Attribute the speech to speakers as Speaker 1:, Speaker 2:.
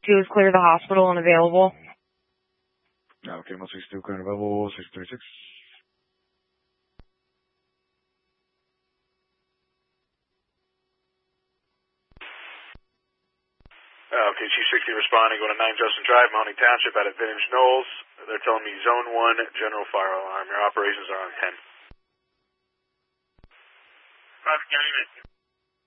Speaker 1: 2 is clear to the hospital and available.
Speaker 2: Okay, 162 clear and available, 636.
Speaker 3: Okay, Chief 60 responding, going to 9 Justin Drive, Mahoney Township, out at Vintage Knolls. They're telling me Zone 1, general fire alarm. Your operations are on 10.
Speaker 4: 5 County.